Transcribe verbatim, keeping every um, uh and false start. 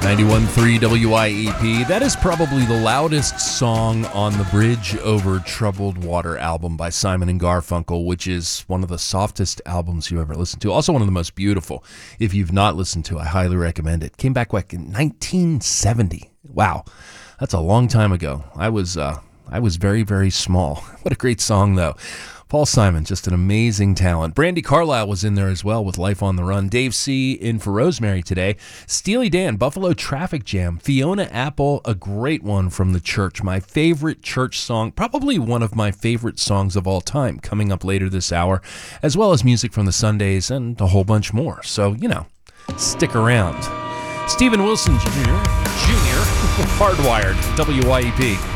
ninety-one point three W I E P. That is probably the loudest song on the Bridge Over Troubled Water album by Simon and Garfunkel, which is one of the softest albums you ever listened to. Also one of the most beautiful. If you've not listened to it, I highly recommend it. Came back like in nineteen seventy. Wow, that's a long time ago. I was uh, I was very, very small. What a great song, though. Paul Simon, just an amazing talent. Brandi Carlile was in there as well with Life on the Run. Dave C. in for Rosemary today. Steely Dan, Buffalo Traffic Jam. Fiona Apple, a great one from the Church. My favorite Church song, probably one of my favorite songs of all time, coming up later this hour, as well as music from the Sundays and a whole bunch more. So, you know, stick around. Stephen Wilson Junior Junior Hardwired, W I E P.